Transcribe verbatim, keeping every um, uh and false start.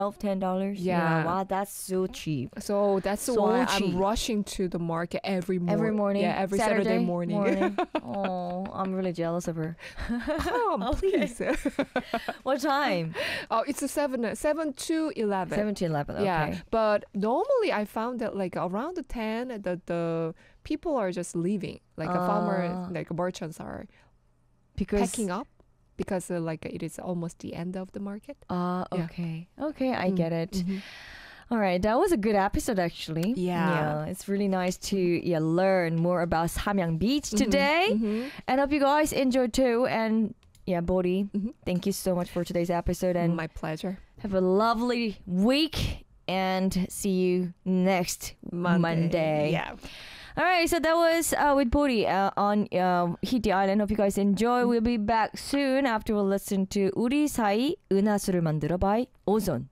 twelve, ten dollars. Yeah. Wow, that's so cheap. So that's So why cheap. I'm rushing to the market every morning. Every morning. Yeah, every Saturday, morning. Oh, I'm really jealous of her. Come, Okay. please. What time? Oh, it's a seven, seven to eleven. seven to eleven. Okay. Yeah, but normally I found that like around the ten, the the people are just leaving. Like a Ah. farmer, like merchants are Because packing up because uh, like it is almost the end of the market. Ah, Yeah. okay. Okay, I Mm, get it. mhm. All right, that was a good episode actually. Yeah. Yeah, it's really nice to yeah learn more about Samyang Beach Mhm, today. mhm. And hope you guys enjoyed too. And yeah, Bodhi, Mhm. thank you so much for today's episode and My pleasure. have a lovely week and see you next Monday. Yeah. All right, so that was uh, with Bodhi uh, on uh, Hiti Island. Hope you guys enjoy. We'll be back soon after we'll listen to 우리 사이 은하수를 만들어 by Ozone.